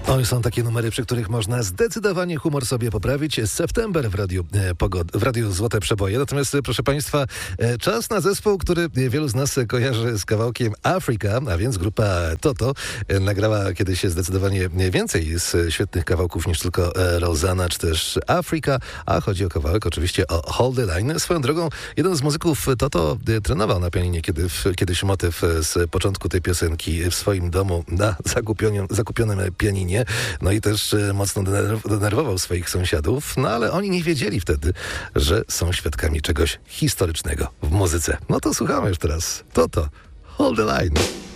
Oj, są takie numery, przy których można zdecydowanie humor sobie poprawić. September w radiu Złote Przeboje. Natomiast, proszę Państwa, czas na zespół, który wielu z nas kojarzy z kawałkiem Africa, a więc grupa Toto nagrała kiedyś zdecydowanie więcej z świetnych kawałków niż tylko Rosanna czy też Africa, a chodzi o kawałek oczywiście o Hold the Line. Swoją drogą, jeden z muzyków Toto trenował na pianinie kiedyś motyw z początku tej piosenki w swoim domu na zakupionym pianinie. No i też mocno denerwował swoich sąsiadów, no ale oni nie wiedzieli wtedy, że są świadkami czegoś historycznego w muzyce. No to słuchamy już teraz. Toto, Hold the Line.